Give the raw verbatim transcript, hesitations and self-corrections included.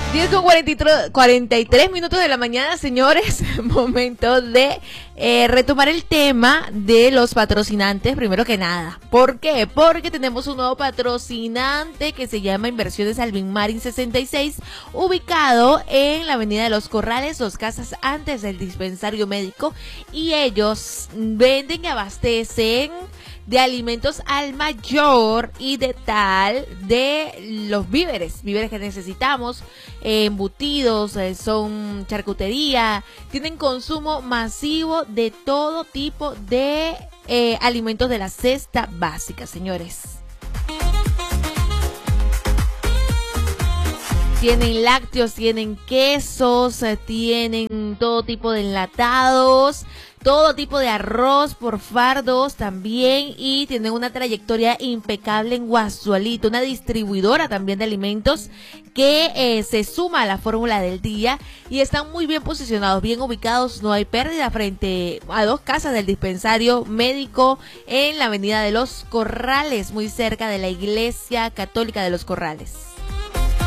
diez con cuarenta y tres minutos de la mañana, señores. Momento de eh, retomar el tema de los patrocinantes, primero que nada. ¿Por qué? Porque tenemos un nuevo patrocinante que se llama Inversiones Alvin Marin sesenta y seis, ubicado en la avenida de los Corrales, dos casas antes del dispensario médico. Y ellos venden y abastecen de alimentos al mayor y de tal de los víveres, víveres que necesitamos, eh, embutidos, eh, son charcutería, tienen consumo masivo de todo tipo de eh, alimentos de la cesta básica, señores. Tienen lácteos, tienen quesos, eh, tienen todo tipo de enlatados, todo tipo de arroz por fardos también, y tienen una trayectoria impecable en Guasualito, una distribuidora también de alimentos que eh, se suma a la fórmula del día, y están muy bien posicionados, bien ubicados, no hay pérdida, frente a dos casas del dispensario médico en la avenida de los Corrales, muy cerca de la Iglesia Católica de los Corrales.